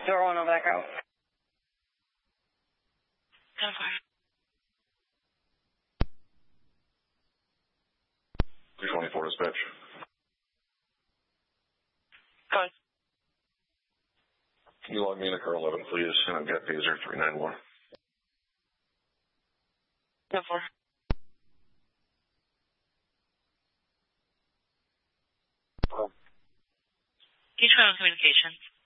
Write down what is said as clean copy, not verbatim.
Door 1 back out. 324 dispatch. Go ahead. Can you log me into car 11, please? And I've got Phaser 391. No, 4. Each one on communications.